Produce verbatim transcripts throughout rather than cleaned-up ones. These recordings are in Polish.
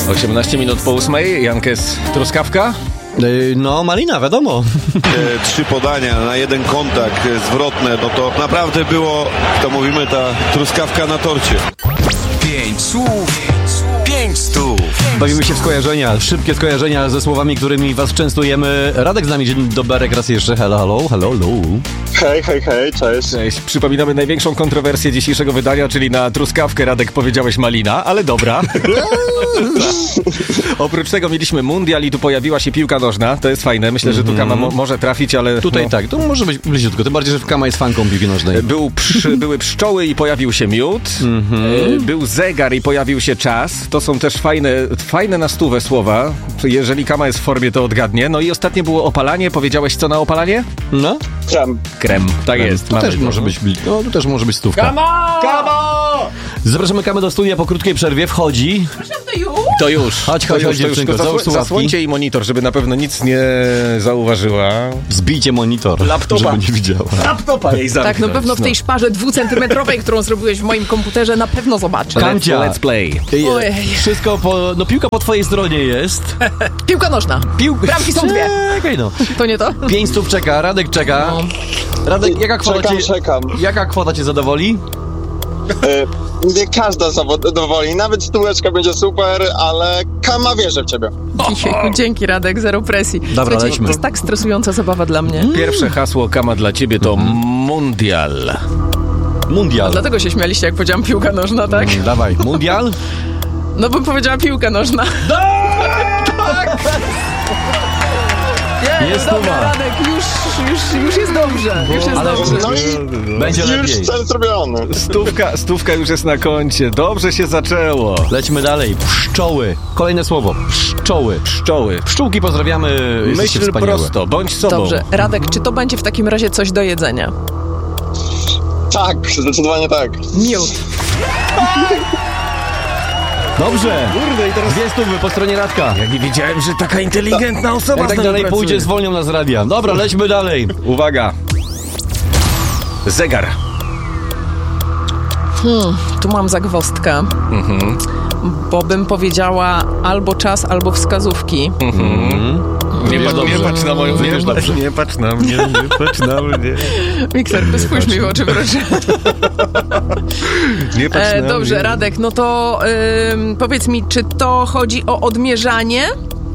osiemnaście minut po ósmej, Jankes, truskawka? No, malina, wiadomo. E, trzy podania na jeden kontakt zwrotne, no to naprawdę było, to mówimy, ta truskawka na torcie. Pięć słów, pięć stów. Bawimy się w skojarzenia, szybkie skojarzenia ze słowami, którymi was częstujemy. Radek z nami, dzień dobry, raz jeszcze. Hello, hello, hello, hello. Hej, hej, hej, cześć. Cześć. Przypominamy największą kontrowersję dzisiejszego wydania, czyli na truskawkę, Radek, powiedziałeś malina, ale dobra. Oprócz tego mieliśmy mundial i tu pojawiła się piłka nożna. To jest fajne. Myślę, że tu Kama mo- może trafić, ale... Tutaj no. tak, to może być bliziutko, tym bardziej, że Kama jest fanką piłki nożnej. Był przy, były pszczoły i pojawił się miód. Mm-hmm. Był zegar i pojawił się czas. To są też fajne, fajne na stówę słowa. Jeżeli Kama jest w formie, to odgadnie. No i ostatnie było opalanie. Powiedziałeś co na opalanie? No? Krem. Krem. Tak Krem. jest. To Mamy też to. może być, no, to też może być stówka. Kama! Kama! Zapraszamy Kamę do studia po krótkiej przerwie. Wchodzi. To już. Chodź, to chodź, już, chodź, to już. dziewczynko, Tylko załóż zasło- słuchawki. zasłońcie jej monitor, żeby na pewno nic nie zauważyła. Zbijcie monitor, Laptopa. żeby nie widziała. Laptopa jej zamknąć. Tak, na pewno w tej szparze dwucentymetrowej, którą zrobiłeś w moim komputerze, na pewno zobaczę. No. Kamcia. Let's play. Ej, Ojej. Wszystko po... No piłka po twojej stronie jest. Piłka nożna. Piłka... Bramki są dwie. Czekaj no. To nie to? Pięć stów czeka, Radek czeka. Radek, jaka kwota Czekam, cię... czekam. Jaka kwota cię zadowoli? E, nie każda zadowoli, nawet stóweczka będzie super, ale Kama wierzy w ciebie. Ojejku, dzięki Radek, zero presji. Dobra, Słuchajcie, lećmy. to jest tak stresująca zabawa dla mnie. Pierwsze hasło Kama dla ciebie to mundial. Mundial. Dlatego się śmialiście, jak powiedziałam piłka nożna, tak? Mm, Dawaj, mundial? No bym powiedziała piłka nożna. Nie, Jest dobra, tuba. Radek, już, już, już jest dobrze. Już jest Ale dobrze. No i będzie już lepiej. cel zrobiony. Stówka, stówka już jest na koncie. Dobrze się zaczęło. Lećmy dalej. Pszczoły. Kolejne słowo. Pszczoły. Pszczoły. Pszczółki pozdrawiamy. Jesteście Myśl wspaniałe. prosto, bądź sobą. Dobrze, Radek, czy to będzie w takim razie coś do jedzenia? Tak, zdecydowanie tak. Miód. Dobrze. Kurde, i teraz... Dwie stówy po stronie Radka. Ja nie wiedziałem, że taka inteligentna osoba Jak z tak nami dalej pracuje. pójdzie, zwolnią nas z radia. Dobra, lećmy dalej. Uwaga. Zegar. Hmm, tu mam zagwozdkę. Mhm. Bo bym powiedziała albo czas, albo wskazówki. Nie, Wiesz patrz, dobrze. nie patrz na moją... Wiesz Nie, dobrze. nie patrz na mnie, nie patrz na mnie. Mikser, spójrz mi w oczy, proszę. Nie patrz E, na dobrze, mnie. Radek, no to ym, powiedz mi, czy to chodzi o odmierzanie?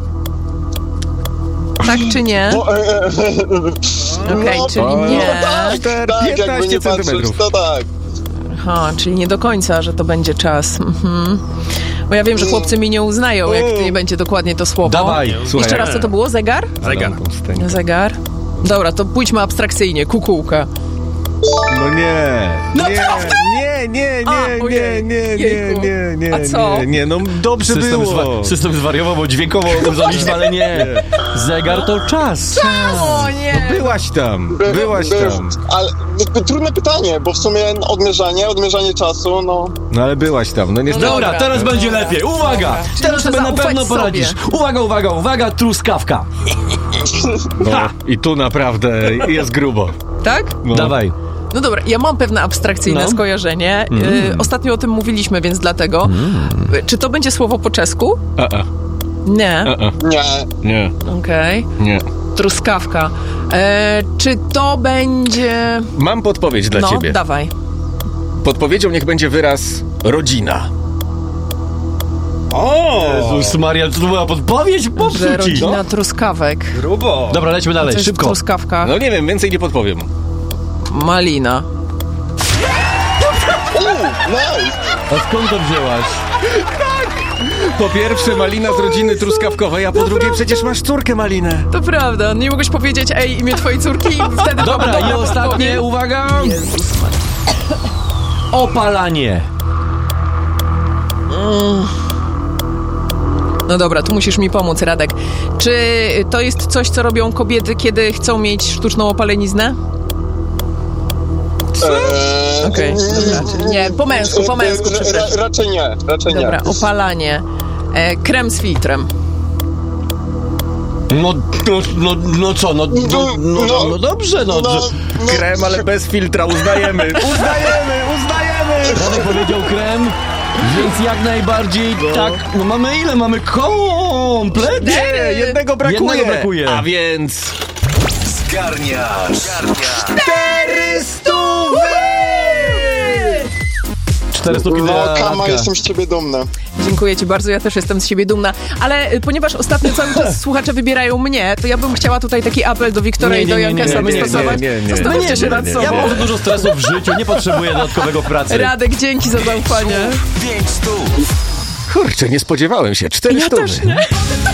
Tak czy nie? Bo, e, e, Okej, no, czyli o, nie. tak, tak, jakby piętnaście nie patrzeć, centymetrów. to tak. Aha, czyli nie do końca, że to będzie czas. Mhm. Bo ja wiem, że chłopcy mi nie uznają, jak to nie będzie dokładnie to słowo. Dawaj. Słuchaj, Jeszcze raz, co to było? Zegar? Zegar. Zegar. Dobra, to pójdźmy abstrakcyjnie. Kukułka. No nie. No nie, prawda? nie, nie, A, nie, nie, ojej. nie, nie, Jejku. nie, nie, A co? nie, nie, no dobrze System, było. zwa- system zwariował, bo dźwiękowo uznaliśmy, ale nie. Zegar to czas. O nie! Byłaś tam, By- byłaś by- tam. Ale by- trudne pytanie, bo w sumie odmierzanie, odmierzanie czasu, no... No ale byłaś tam, no niestety. Dobra, teraz Dobra. będzie lepiej. Uwaga! Dobra. Czyli Teraz muszę sobie na zaufać pewno sobie. poradzisz. Uwaga, uwaga, uwaga, truskawka. No, i tu naprawdę jest grubo. Tak? No. Dawaj. No dobra, ja mam pewne abstrakcyjne No. skojarzenie. Y, ostatnio o tym mówiliśmy, więc dlatego. Y, Czy to będzie słowo po czesku? A, a, Nie. a, a. Nie. Nie, Okej. nie. Truskawka. E, czy to będzie... Mam podpowiedź dla no, ciebie. dawaj. Podpowiedzią niech będzie wyraz rodzina. O! Jezus Maria, to była podpowiedź? Że Popsuć ci. rodzina truskawek. Grubo. Dobra, lećmy dalej, Coś w szybko. truskawkach. No nie wiem, więcej nie podpowiem. Malina. Nice. A skąd to wzięłaś? Po pierwsze malina z rodziny truskawkowej, a po drugie przecież masz córkę malinę. To prawda, nie mogłeś powiedzieć ej, imię twojej córki i wtedy... Dobra, i ostatnie, podpowiem. uwaga. Jezus Maria. Opalanie. No dobra, tu musisz mi pomóc, Radek. Czy to jest coś, co robią kobiety, kiedy chcą mieć sztuczną opaleniznę? Eee, Okej, dobra, czyli nie, po męsku, po męsku, ra- przepraszam. Raczej nie, raczej nie. Dobra, opalanie. E, krem z filtrem. No, no, no, no co, no, no, no, no, no dobrze, no. No, że- no, Krem, ale bez filtra, uznajemy. Uznajemy, uznajemy. Radek powiedział krem. Więc jak najbardziej tak, no mamy ile? Mamy kompletnie! Nie, jednego brakuje. Jednego brakuje. A więc... Zgarniasz. Cztery stówy! Cztery sztuki No, dla Kama, Radka. jestem z ciebie dumny. Dziękuję ci bardzo, ja też jestem z siebie dumna. Ale y, ponieważ ostatnio cały czas słuchacze wybierają mnie, to ja bym chciała tutaj taki apel do Wiktora Nie, i do nie, nie, nie, Jankesa nie, nie, wystosować. nie, nie, nie. Zastanówcie się nad sobą. Ja mam dużo stresu w życiu, nie potrzebuję dodatkowego pracy. Radek, dzięki za zaufanie. Pięć stów. Kurczę, nie spodziewałem się. Cztery Ja stówy. też nie.